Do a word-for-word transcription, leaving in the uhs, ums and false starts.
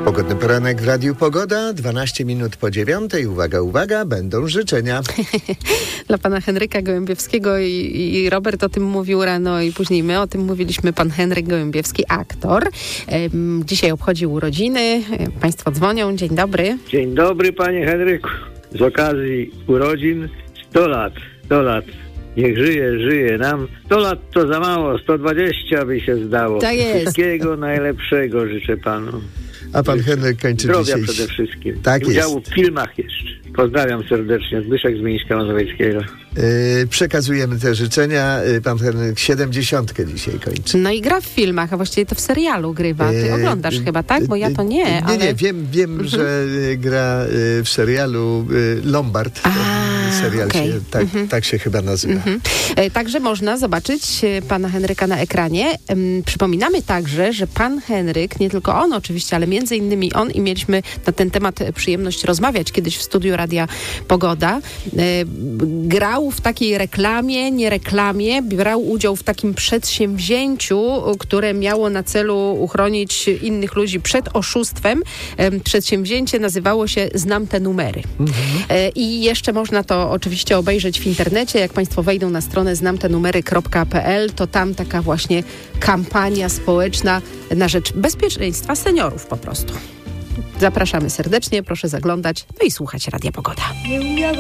Pogodny poranek w Radiu Pogoda, dwanaście minut po dziewiątej. Uwaga, uwaga, będą życzenia. Dla pana Henryka Gołębiewskiego i, i Robert o tym mówił rano i później my o tym mówiliśmy. Pan Henryk Gołębiewski, aktor. Ym, dzisiaj obchodzi urodziny. Państwo dzwonią. Dzień dobry. Dzień dobry, panie Henryku. Z okazji urodzin sto lat, sto lat. Niech żyje, żyje nam. sto lat to za mało, sto dwadzieścia by się zdało. Tak jest. Wszystkiego najlepszego życzę panu. A pan Henryk kończy Zdrowia dzisiaj... przede wszystkim. Tak jest. Udziału w filmach jeszcze. Pozdrawiam serdecznie. Zbyszek z Mińska Mazowieckiego. Yy, przekazujemy te życzenia. Yy, pan Henryk siedemdziesiątkę dzisiaj kończy. No i gra w filmach, a właściwie to w serialu grywa. Ty Yy, oglądasz chyba, tak? Bo ja to nie, Nie, ale... nie, wiem, wiem Mhm. że y, gra y, w serialu y, Lombard. A, Serial okej. się, tak, Mhm. tak się chyba nazywa. Mhm. E, Także można zobaczyć e, pana Henryka na ekranie. Ym, Przypominamy także, że pan Henryk, nie tylko on oczywiście, ale między innymi on i mieliśmy na ten temat przyjemność rozmawiać kiedyś w studiu Radia Pogoda. E, Grał w takiej reklamie, nie reklamie, brał udział w takim przedsięwzięciu, które miało na celu uchronić innych ludzi przed oszustwem. E, Przedsięwzięcie nazywało się Znam te numery. Mhm. E, I jeszcze można to oczywiście obejrzeć w internecie. Jak państwo wejdą na stronę znam te numery kropka p l, to tam taka właśnie kampania społeczna na rzecz bezpieczeństwa seniorów po prostu. Zapraszamy serdecznie, proszę zaglądać, no i słuchać Radia Pogoda.